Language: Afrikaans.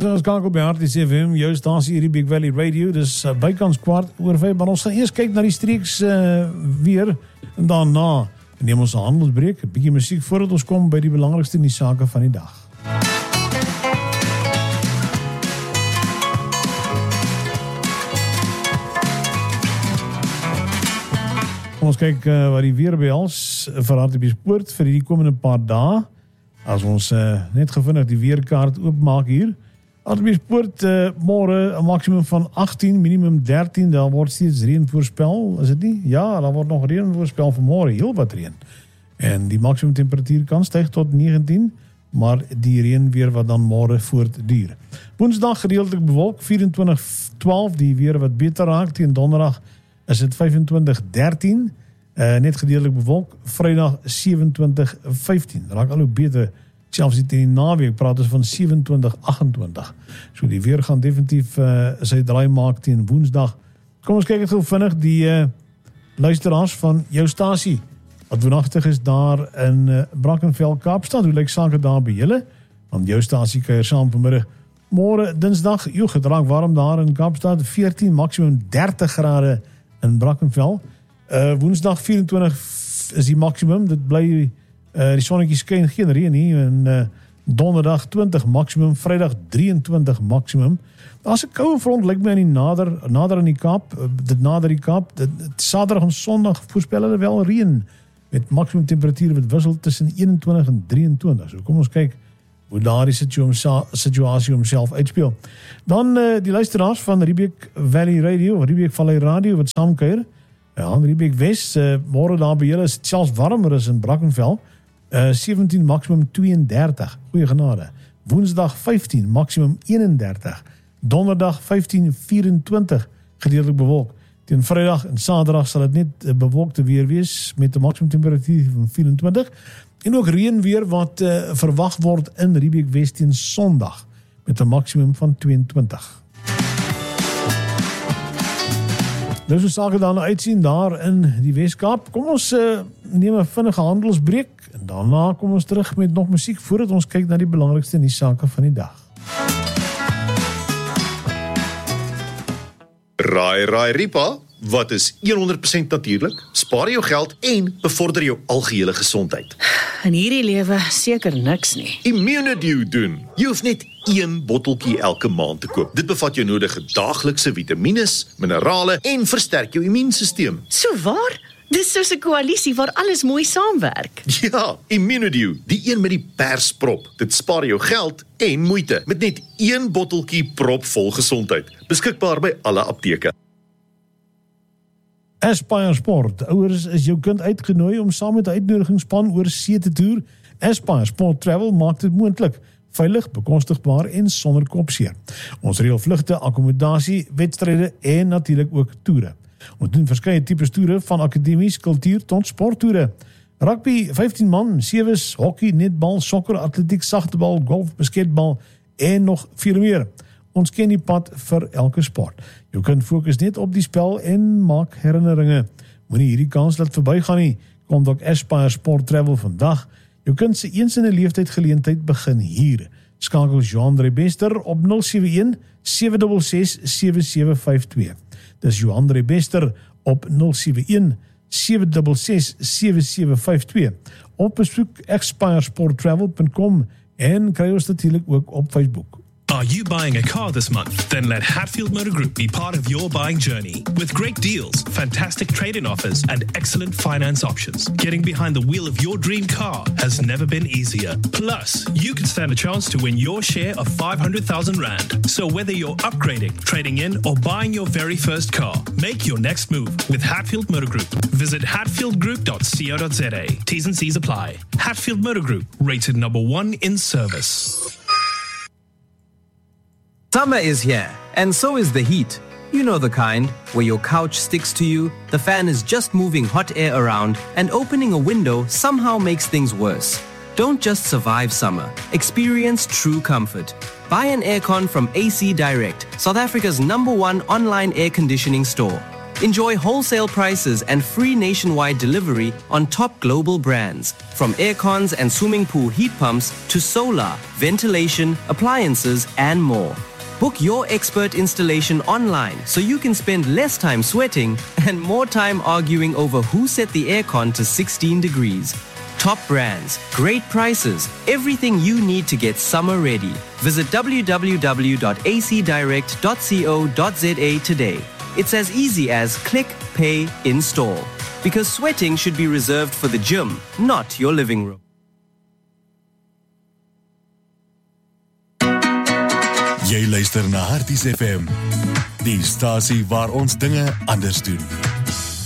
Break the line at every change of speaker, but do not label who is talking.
Skakel by Harties FM, jou stasie Riebeek Valley Radio, dis bykans 4:15, maar ons gaan eers kyk na die streeks weer, en daarna neem ons 'n handelsbreek, 'n bietjie musiek voordat ons kom by die belangrikste nuus sake van die dag. Ons kyk wat die weer behels vir Hartbeespoort vir die komende paar dae. As ons net gevindig die weerkaart oopmaak hier. Hartbeespoort môre 'n maksimum van 18, minimum 13. Daar word steeds reën voorspel, is dit nie? Ja, daar word nog reën voorspel vir môre, heel wat reën. En die maksimum temperatuur kan styg tot 19, maar die reën weer wat dan môre voortduur. Woensdag gedeeltelik bewolk, 24-12, die weer wat beter raak. Teen donderdag is dit 25-13, net gedeeltelik bewolk. Vrydag 27-15, raak al hoe beter. Selfs in die naweek praat ons van 27-28. So die weer gaan definitief sy draai maak teen Woensdag. Kom ons kyk het gou vinnig die luisteraars van jou stasie. Wat woonagtig is daar in Brackenfell, Kaapstad. Hoe lyk sake daar by julle? Want jou stasie kuier saam vanmiddag. Môre Dinsdag, het raak warm daar in Kaapstad. 14, maksimum 30 grade in Brackenfell. Woensdag 24 is die maksimum. Dit bly die sonnetjie skyn, geen reën nie. En donderdag 20 maksimum, Vrydag 23 maksimum. Daar's 'n koue front, lyk my aan die nader aan die Kaap. Dit nader die Kaap. Saterdag en Sondag voorspel hulle wel reën met maksimum temperature wat wissel tussen 21 en 23. So kom ons kyk hoe daardie situasie homself uitspeel. Dan die luisteraars van Riebeek Valley Radio, Riebeek Valley Radio wat saamkuier. Ja, Riebeek Wes, môre daar by julle is dit selfs warmer as in Brackenfell. 17 maksimum 32. Goeie genade. Woensdag 15 maksimum 31. Donderdag 15 24 gedeeltelik bewolk. Teen Vrydag en Saterdag sal dit net bewolkte weer wees met 'n maksimum temperatuur van 24 en ook reën weer wat verwag word in Riebeek Wes teen Sondag met 'n maksimum van 22. Dus we sake dan uitsien daar in die Weskaap. Kom ons neem 'n vinnige handelsbreek en daarna kom ons terug met nog musiek voordat ons kyk na die belangrikste nuussake van die dag.
Raai Ripa, wat is 100% natuurlik, spaar jou geld en bevorder jou algehele gesondheid.
In hierdie lewe seker niks nie.
Immunedew doen. Jy hoef net 1 botteltjie elke maand te koop. Dit bevat jou nodige daaglikse vitamines, minerale en versterk jou immuunstelsel.
So waar? Dis soos 'n koalisie waar alles mooi saamwerk.
Ja, Immunedew, die een met die persprop. Dit spaar jou geld en moeite met net 1 botteltjie propvol gesondheid. Beskikbaar by alle apteke.
Aspire Sport. Ouers is jou kind uitgenooi om saam met 'n uitnodigingsspan oor see te toer. Aspire Sport Travel maak dit moontlik, veilig, bekostigbaar en sonder kopseer. Ons reël vlugte, akkommodasie, wedstryde en natuurlik ook toere. Ons doen verskeie tipes toere van akademies, kultuur tot sporttoere. Rugby 15 man, sewes, hockey, netbal, sokker, atletiek, sagtebal, golf, basketbal en nog veel meer. Ons ken die pad vir elke sport. Jou kind fokus net op die spel en maak herinneringe. Moenie hierdie kans laat verbygaan nie. Kontak Aspire Sport Travel vandag. Jou kind se eens in 'n leeftyd geleentheid begin hier. Skakel Johan Bester op 071 766 7752. Dis Johan Bester op 071 766 7752. Op besoek aspiresporttravel.com en kry ons natuurlik ook op Facebook.
Are you buying a car this month? Then let Hatfield Motor Group be part of your buying journey. With great deals, fantastic trade-in offers, and excellent finance options, getting behind the wheel of your dream car has never been easier. Plus, you can stand a chance to win your share of 500,000 Rand. So whether you're upgrading, trading in, or buying your very first car, make your next move with Hatfield Motor Group. Visit hatfieldgroup.co.za. T's and C's apply. Hatfield Motor Group, rated #1 in service.
Summer is here, and so is the heat. You know the kind, where your couch sticks to you, the fan is just moving hot air around, and opening a window somehow makes things worse. Don't just survive summer. Experience true comfort. Buy an aircon from AC Direct, South Africa's #1 online air conditioning store. Enjoy wholesale prices and free nationwide delivery on top global brands, from aircons and swimming pool heat pumps to solar, ventilation, appliances, and more. Book your expert installation online so you can spend less time sweating and more time arguing over who set the aircon to 16 degrees. Top brands, great prices, everything you need to get summer ready. Visit www.acdirect.co.za today. It's as easy as click, pay, install. Because sweating should be reserved for the gym, not your living room.
Jy luister na Harties FM, die stasie waar ons dinge anders doen.